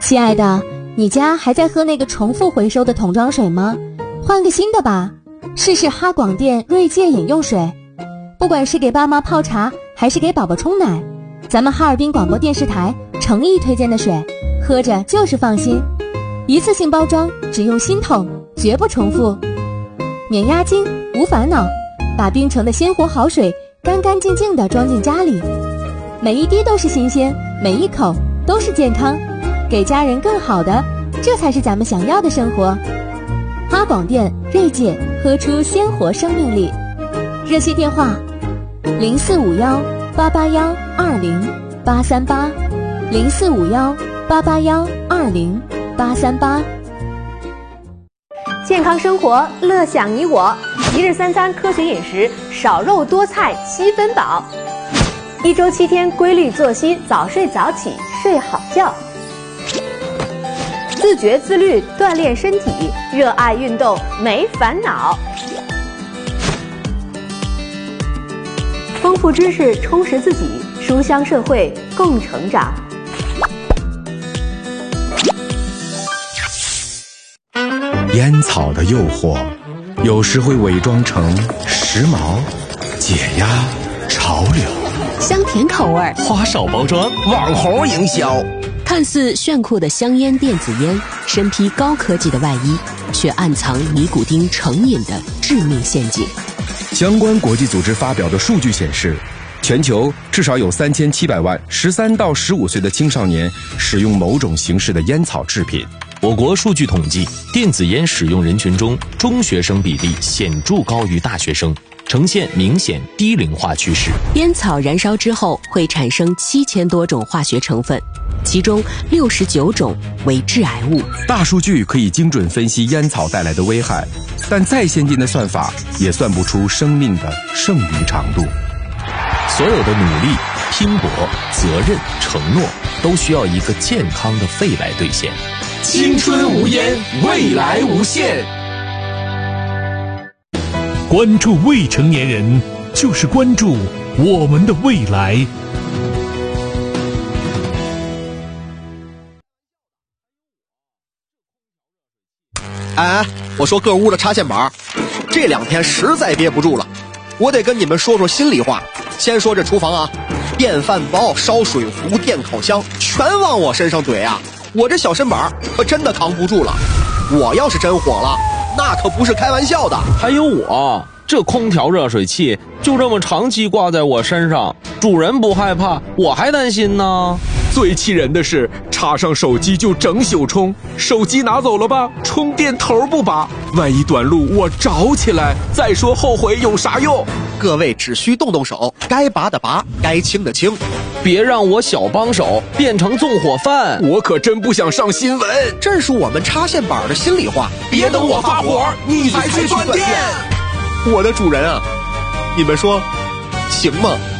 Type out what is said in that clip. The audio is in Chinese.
亲爱的，你家还在喝那个重复回收的桶装水吗？换个新的吧，试试哈广电锐界饮用水。不管是给爸妈泡茶，还是给宝宝冲奶，咱们哈尔滨广播电视台诚意推荐的水，喝着就是放心。一次性包装，只用新桶，绝不重复，免押金，无烦恼，把冰城的鲜活好水干干净净地装进家里，每一滴都是新鲜，每一口都是健康，给家人更好的，这才是咱们想要的生活。哈广电锐界，喝出鲜活生命力。热线电话0451-881-20838，0451-881-20838。 健康生活，乐享你我。一日三餐科学饮食，少肉多菜7分饱。1周7天规律作息，早睡早起，睡好觉。自觉自律，锻炼身体，热爱运动，没烦恼。丰富知识，充实自己，书香社会，共成长。 烟草的诱惑，有时会伪装成时髦、解压、潮流， 香甜口味， 花哨包装，网红营销。 看似炫酷的香烟电子烟，身披高科技的外衣，却暗藏尼古丁成瘾的致命陷阱。 相关国际组织发表的数据显示，全球至少有3700万13到15岁的青少年使用某种形式的烟草制品。 我国数据统计，电子烟使用人群中，中学生比例显著高于大学生，呈现明显低龄化趋势。 烟草燃烧之后会产生7000多种化学成分，其中69种为致癌物。 大数据可以精准分析烟草带来的危害，但再先进的算法也算不出生命的剩余长度。 所有的努力、拼搏、责任、承诺，都需要一个健康的肺来兑现。 青春无烟，未来无限。 关注未成年人，就是关注我们的未来。 哎，我说各屋的插线板，这2天实在憋不住了，我得跟你们说说心里话。先说这厨房啊，电饭煲、烧水壶、电烤箱，全往我身上怼啊！我这小身板可真的扛不住了。我要是真火了，那可不是开玩笑的。 还有我，这空调热水器就这么长期挂在我身上，主人不害怕，我还担心呢。 最气人的是，插上手机就整宿充，手机拿走了吧，充电头不拔，万一短路我着起来，再说后悔有啥用？ 各位只需动动手，该拔的拔，该清的清， 别让我小帮手变成纵火犯。 我可真不想上新闻， 这是我们插线板的心里话。 别等我发火，你才去断电。 我的主人啊，你们说行吗？